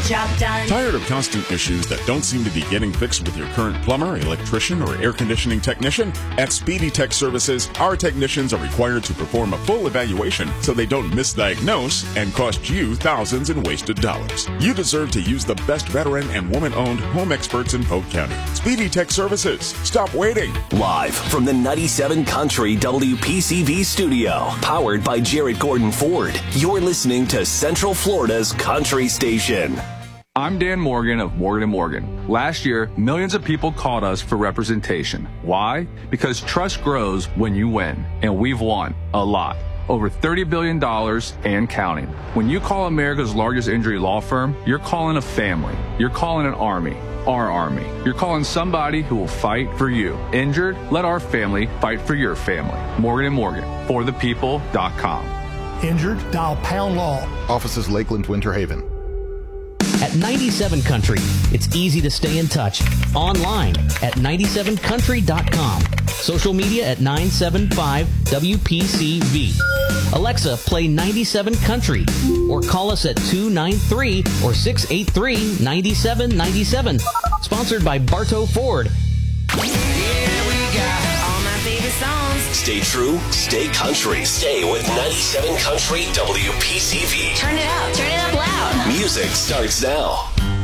job done. Tired of constant issues that don't seem to be getting fixed with your current plumber, electrician, or air conditioning technician? At Speedy Tech Services, our technicians are required to perform a full evaluation so they don't misdiagnose and cost you thousands in wasted dollars. You deserve to use the best veteran and woman-owned home experts in Polk County. Speedy Tech Services. Stop waiting. Live from the 97 Country WPCV studio, powered by Jarrett Gordon Ford. You're listening to Central Florida's Country Station. I'm Dan Morgan of Morgan & Morgan. Last year, millions of people called us for representation. Why? Because trust grows when you win, and we've won a lot. Over $30 billion and counting. When you call America's largest injury law firm, you're calling a family. You're calling an army. Our army. You're calling somebody who will fight for you. Injured? Let our family fight for your family. Morgan & Morgan. ForThePeople.com. Injured? Dial Pound Law. Offices Lakeland, Winter Haven. At 97 Country, it's easy to stay in touch. Online at 97country.com. Social media at 975 WPCV. Alexa, play 97 Country. Or call us at 293 or 683 9797. Sponsored by Bartow Ford. Yeah, we got all my favorite songs. Stay true, stay country. Stay with 97 Country WPCV. Turn it up loud. Music starts now.